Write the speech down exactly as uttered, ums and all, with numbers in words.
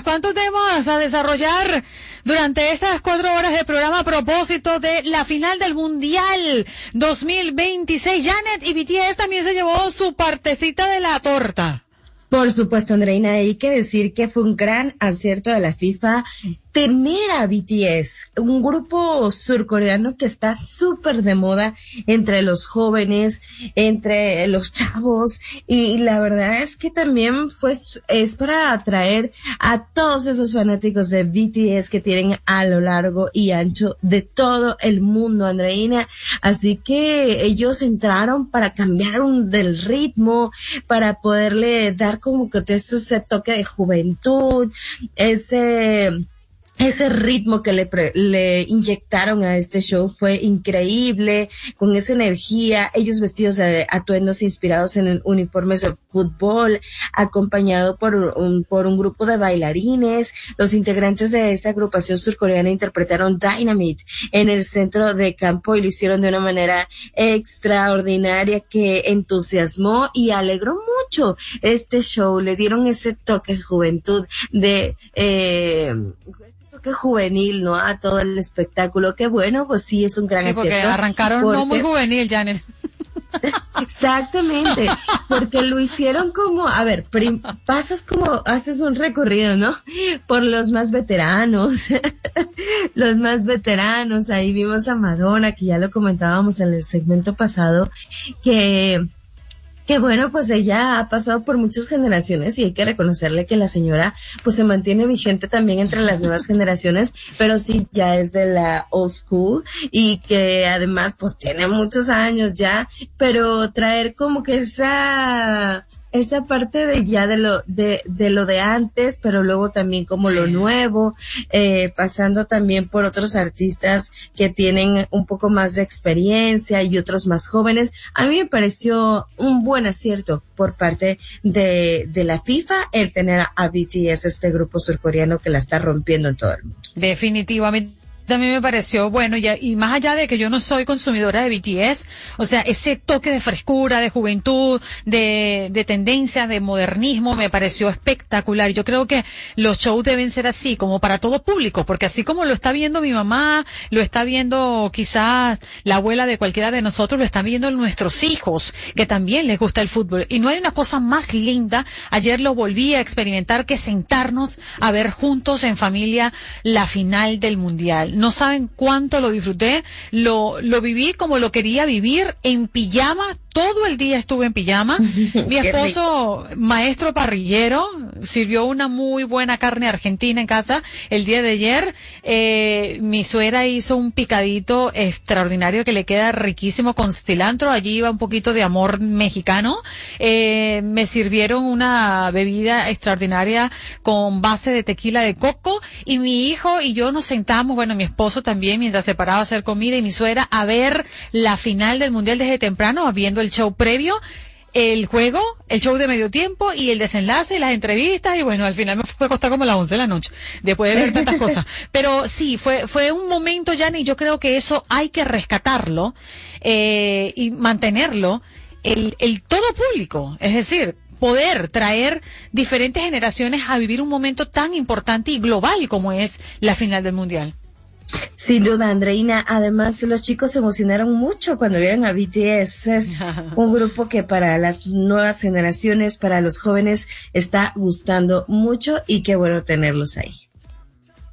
¿cuántos temas a desarrollar durante estas cuatro horas de programa a propósito de la final del Mundial dos mil veintiséis? Janet, y B T S también se llevó su partecita de la torta. Por supuesto, Andreina, hay que decir que fue un gran acierto de la FIFA tener a B T S, un grupo surcoreano que está súper de moda entre los jóvenes, entre los chavos, y la verdad es que también fue, es para atraer a todos esos fanáticos de B T S que tienen a lo largo y ancho de todo el mundo, Andreina. Así que ellos entraron para cambiar un, del ritmo, para poderle dar como que ese toque de juventud, ese... Ese ritmo que le, pre, le inyectaron a este show fue increíble, con esa energía, ellos vestidos de atuendos inspirados en uniformes de fútbol, acompañado por un, por un grupo de bailarines. Los integrantes de esta agrupación surcoreana interpretaron Dynamite en el centro de campo y lo hicieron de una manera extraordinaria que entusiasmó y alegró mucho este show. Le dieron ese toque de juventud, de... eh, que juvenil, ¿no? A todo el espectáculo. Qué bueno, pues sí, es un gran acierto. Sí, porque arrancaron porque... no muy juvenil, Janet. Exactamente, porque lo hicieron como, a ver, prim, pasas como, haces un recorrido, ¿no? Por los más veteranos, los más veteranos, ahí vimos a Madonna, que ya lo comentábamos en el segmento pasado, que... que bueno, pues ella ha pasado por muchas generaciones y hay que reconocerle que la señora pues se mantiene vigente también entre las nuevas generaciones, pero sí ya es de la old school y que además pues tiene muchos años ya, pero traer como que esa... esa parte de ya de lo de de lo de antes, pero luego también como sí. Lo nuevo, eh, pasando también por otros artistas que tienen un poco más de experiencia y otros más jóvenes. A mí me pareció un buen acierto por parte de de la FIFA el tener a B T S, este grupo surcoreano que la está rompiendo en todo el mundo. Definitivamente. También me pareció bueno, y, y más allá de que yo no soy consumidora de B T S, o sea, ese toque de frescura, de juventud, de, de tendencia, de modernismo, me pareció espectacular. Yo creo que los shows deben ser así, como para todo público, porque así como lo está viendo mi mamá, lo está viendo quizás la abuela de cualquiera de nosotros, lo están viendo nuestros hijos, que también les gusta el fútbol. Y no hay una cosa más linda, ayer lo volví a experimentar, que sentarnos a ver juntos en familia la final del Mundial. No saben cuánto lo disfruté, lo, lo viví como lo quería vivir, en pijama, todo el día estuve en pijama. Mi esposo, maestro parrillero, sirvió una muy buena carne argentina en casa el día de ayer. Eh, mi suegra hizo un picadito extraordinario que le queda riquísimo con cilantro. Allí iba un poquito de amor mexicano. Eh, me sirvieron una bebida extraordinaria con base de tequila de coco y mi hijo y yo nos sentamos, bueno, mi esposo también, mientras se paraba a hacer comida, y mi suegra a ver la final del Mundial desde temprano, viendo el show previo, el juego, el show de medio tiempo y el desenlace y las entrevistas, y bueno, al final me fue a acostar como a las once de la noche, después de ver tantas cosas. Pero sí, fue fue un momento, Jani, y yo creo que eso hay que rescatarlo eh, y mantenerlo, el, el todo público, es decir, poder traer diferentes generaciones a vivir un momento tan importante y global como es la final del Mundial. Sin duda, Andreina. Además, los chicos se emocionaron mucho cuando vieron a B T S. Es un grupo que para las nuevas generaciones, para los jóvenes, está gustando mucho y qué bueno tenerlos ahí.